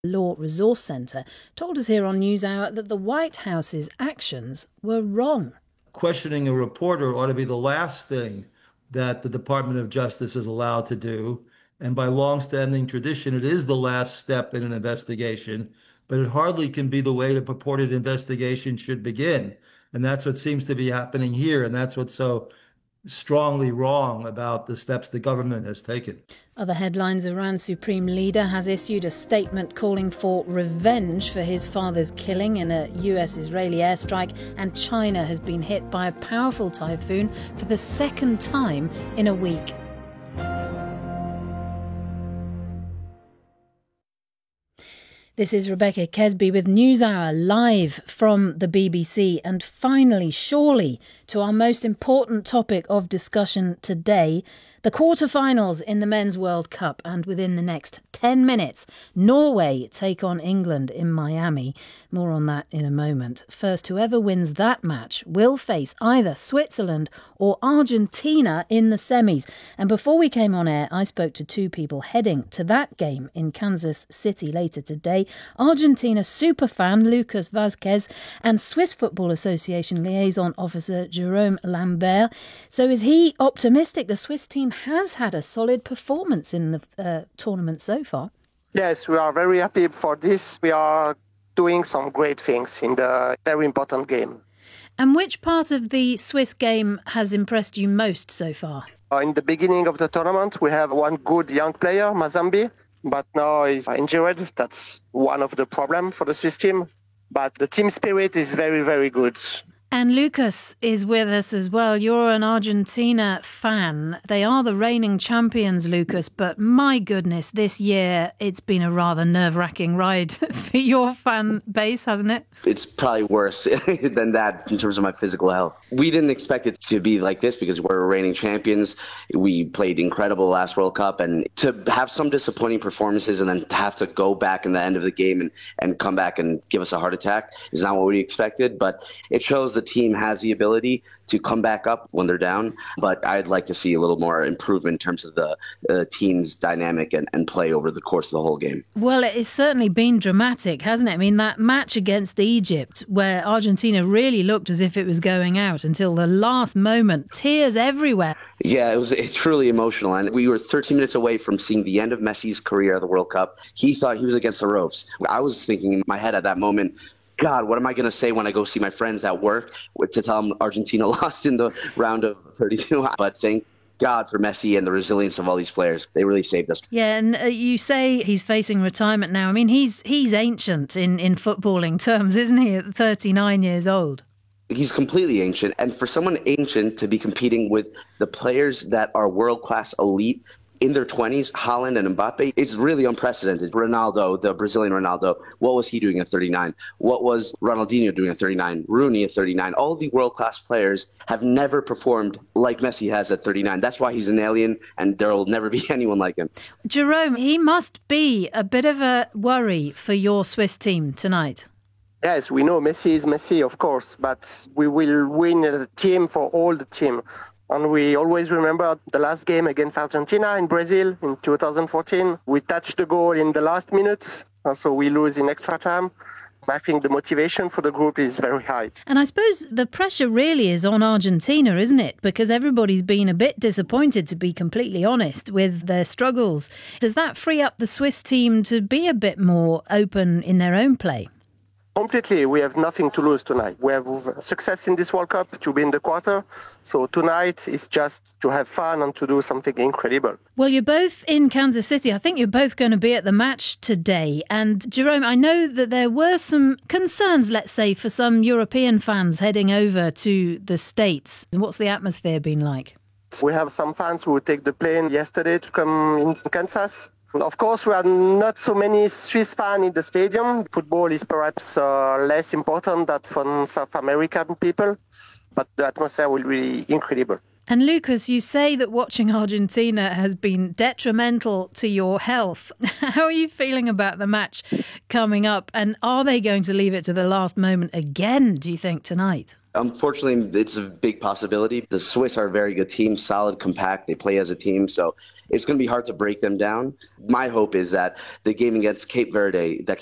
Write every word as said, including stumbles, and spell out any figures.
Law Resource Centre, told us here on NewsHour that the White House's actions were wrong. Questioning a reporter ought to be the last thing that the Department of Justice is allowed to do. And by long-standing tradition, it is the last step in an investigation, but it hardly can be the way the purported investigation should begin. And that's what seems to be happening here. And that's what's so strongly wrong about the steps the government has taken. Other headlines: Iran's supreme leader has issued a statement calling for revenge for his father's killing in a U S-Israeli airstrike, and China has been hit by a powerful typhoon for the second time in a week. This is Rebecca Kesby with NewsHour live from the B B C. And finally, surely, to our most important topic of discussion today, the quarterfinals in the Men's World Cup. And within the next ten minutes, Norway take on England in Miami. More on that in a moment. First, whoever wins that match will face either Switzerland or Argentina in the semis. And before we came on air, I spoke to two people heading to that game in Kansas City later today. Argentina superfan Lucas Vazquez and Swiss Football Association liaison officer Jerome Lambert. So is he optimistic the Swiss team has had a solid performance in the uh, tournament so far? Yes, we are very happy for this. We are doing some great things in the very important game. And which part of the Swiss game has impressed you most so far? Uh, in the beginning of the tournament, we have one good young player, Mazambi, but now he's injured. That's one of the problems for the Swiss team. But the team spirit is very, very good. And Lucas is with us as well. You're an Argentina fan. They are the reigning champions, Lucas, but my goodness, this year it's been a rather nerve-wracking ride for your fan base, hasn't it? It's probably worse than that in terms of my physical health. We didn't expect it to be like this because we're reigning champions. We played incredible last World Cup, and to have some disappointing performances and then to have to go back in the end of the game and, and come back and give us a heart attack is not what we expected, but it shows the team has the ability to come back up when they're down, but I'd like to see a little more improvement in terms of the uh, team's dynamic and, and play over the course of the whole game. Well, it's certainly been dramatic, hasn't it? I mean, that match against Egypt where Argentina really looked as if it was going out until the last moment, tears everywhere. Yeah, it was it's truly emotional, and we were thirteen minutes away from seeing the end of Messi's career at the World Cup. He thought he was against the ropes. I was thinking in my head at that moment, God, what am I going to say when I go see my friends at work to tell them Argentina lost in the round of thirty-two? But thank God for Messi and the resilience of all these players. They really saved us. Yeah, and uh, you say he's facing retirement now. I mean, he's he's ancient in, in footballing terms, isn't he, at thirty-nine years old? He's completely ancient. And for someone ancient to be competing with the players that are world-class elite in their twenties, Haaland and Mbappe, it's really unprecedented. Ronaldo, the Brazilian Ronaldo, what was he doing at thirty-nine? What was Ronaldinho doing at thirty-nine? Rooney at thirty-nine? All the world-class players have never performed like Messi has at thirty-nine. That's why he's an alien, and there will never be anyone like him. Jerome, he must be a bit of a worry for your Swiss team tonight. Yes, we know Messi is Messi, of course, but we will win a team for all the team. And we always remember the last game against Argentina in Brazil in two thousand fourteen. We touched the goal in the last minute, so we lose in extra time. I think the motivation for the group is very high. And I suppose the pressure really is on Argentina, isn't it? Because everybody's been a bit disappointed, to be completely honest, with their struggles. Does that free up the Swiss team to be a bit more open in their own play? Completely. We have nothing to lose tonight. We have success in this World Cup to be in the quarter. So tonight is just to have fun and to do something incredible. Well, you're both in Kansas City. I think you're both going to be at the match today. And Jerome, I know that there were some concerns, let's say, for some European fans heading over to the States. What's the atmosphere been like? We have some fans who take the plane yesterday to come into Kansas. Of course, we are not so many Swiss fans in the stadium. Football is perhaps uh, less important than for South American people, but the atmosphere will be incredible. And Lucas, you say that watching Argentina has been detrimental to your health. How are you feeling about the match coming up? And are they going to leave it to the last moment again, do you think, tonight? Unfortunately, it's a big possibility. The Swiss are a very good team, solid, compact. They play as a team, so it's going to be hard to break them down. My hope is that the game against Cape Verde, that